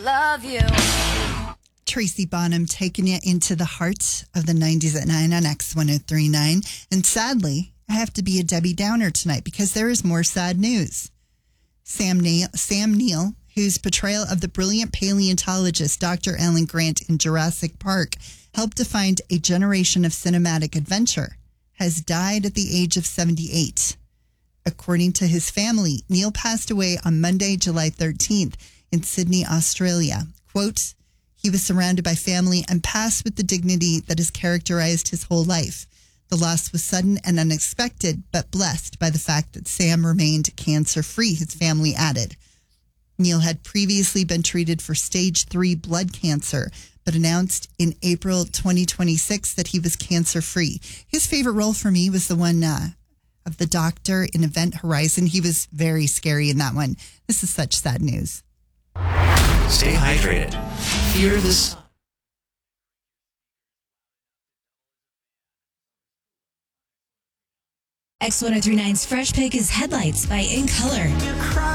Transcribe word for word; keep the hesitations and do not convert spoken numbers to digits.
Love you. Tracy Bonham taking you into the heart of the nineties at nine on X one oh three point nine. And sadly, I have to be a Debbie Downer tonight because there is more sad news. Sam Neill, Sam Neill, whose portrayal of the brilliant paleontologist Doctor Alan Grant in Jurassic Park helped define a generation of cinematic adventure, has died at the age of seventy-eight. According to his family, Neill passed away on Monday, July thirteenth in Sydney, Australia. Quote, he was surrounded by family and passed with the dignity that has characterized his whole life. The loss was sudden and unexpected, but blessed by the fact that Sam remained cancer-free, his family added. Neill had previously been treated for stage three blood cancer, but announced in April twenty twenty-six that he was cancer-free. His favorite role for me was the one uh, of the doctor in Event Horizon. He was very scary in that one. This is such sad news. Stay hydrated. Fear the sun. X one oh three point nine's Fresh Pick is Headlights by In Color.